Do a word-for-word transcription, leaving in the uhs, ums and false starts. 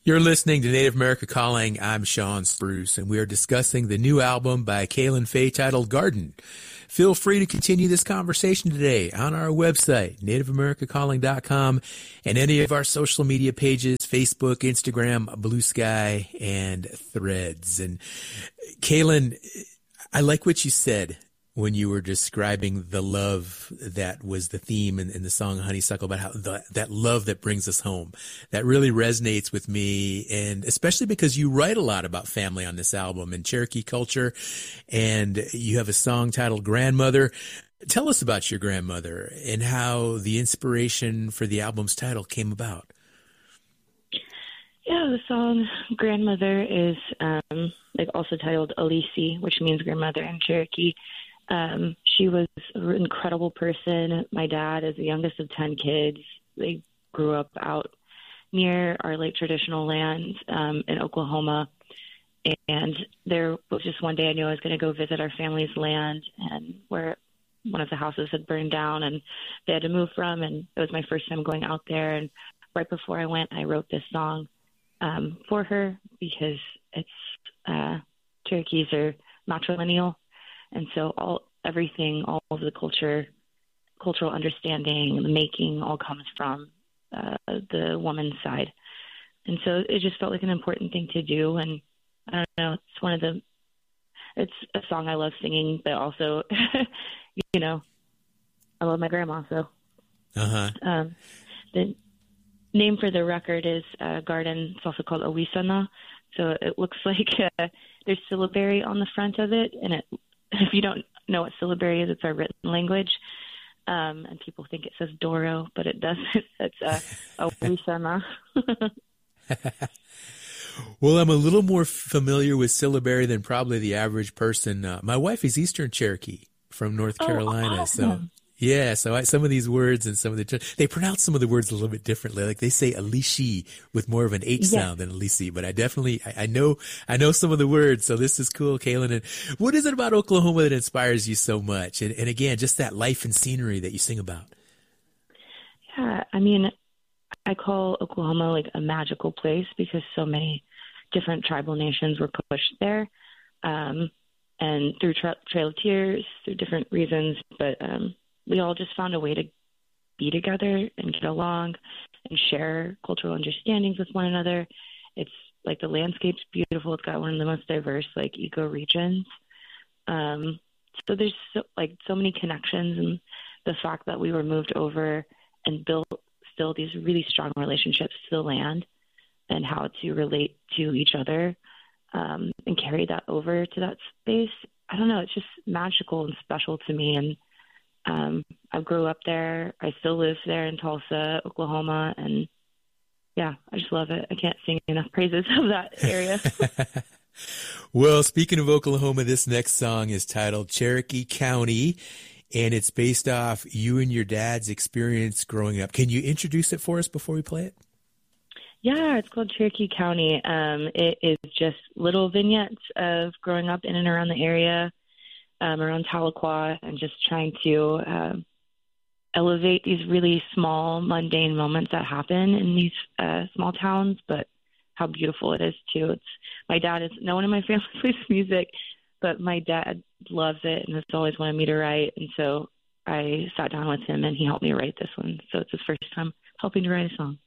You're listening to Native America Calling. I'm Sean Spruce, and we are discussing the new album by Kaylin Faye titled Garden. Feel free to continue this conversation today on our website, native america calling dot com, and any of our social media pages, Facebook, Instagram, Blue Sky, and Threads. And Kaylin, I like what you said when you were describing the love that was the theme in, in the song Honeysuckle, about how the, that love that brings us home. That really resonates with me, and especially because you write a lot about family on this album and Cherokee culture, and you have a song titled Grandmother. Tell us about your grandmother and how the inspiration for the album's title came about. Yeah, the song Grandmother is um, like also titled Alisi, which means grandmother in Cherokee. Um, she was an incredible person. My dad is the youngest of ten kids. They grew up out near our late traditional lands um, in Oklahoma. And there was just one day I knew I was going to go visit our family's land, and where one of the houses had burned down and they had to move from. And it was my first time going out there. And right before I went, I wrote this song um, for her because it's uh, Cherokees are matrilineal. And so all everything, all of the culture, cultural understanding, the making all comes from uh, the woman's side. And so it just felt like an important thing to do. And I don't know, it's one of the, it's a song I love singing, but also, you know, I love my grandma. So uh-huh. um, the name for the record is uh, Garden. It's also called Awisana. So it looks like uh, there's syllabary on the front of it, and it, if you don't know what syllabary is, it's our written language. Um, and people think it says Doro, but it doesn't. It's uh, Awisana. Well, I'm a little more familiar with syllabary than probably the average person. Uh, my wife is Eastern Cherokee from North Carolina. Oh, awesome. So, yeah, so I, some of these words and some of the, they pronounce some of the words a little bit differently. Like they say Alishi with more of an H yes. sound than Alisi, but I definitely, I, I know, I know some of the words. So this is cool, Kaylin. And what is it about Oklahoma that inspires you so much? And, and again, just that life and scenery that you sing about. Yeah, I mean, I call Oklahoma like a magical place because so many different tribal nations were pushed there. Um, and through tra- Trail of Tears, through different reasons, but, um, we all just found a way to be together and get along and share cultural understandings with one another. It's like the landscape's beautiful. It's got one of the most diverse like ecoregions. Um, so there's so, like so many connections, and the fact that we were moved over and built still these really strong relationships to the land and how to relate to each other um, and carry that over to that space. I don't know. It's just magical and special to me. And Um, I grew up there. I still live there in Tulsa, Oklahoma. And yeah, I just love it. I can't sing enough praises of that area. Well, speaking of Oklahoma, this next song is titled Cherokee County, and it's based off you and your dad's experience growing up. Can you introduce it for us before we play it? Yeah, it's called Cherokee County. Um, it is just little vignettes of growing up in and around the area. Um, around Tahlequah, and just trying to uh, elevate these really small, mundane moments that happen in these uh, small towns, but how beautiful it is too. It's my dad is no one in my family plays music, but my dad loves it and has always wanted me to write, and so I sat down with him and he helped me write this one. So it's his first time helping to write a song.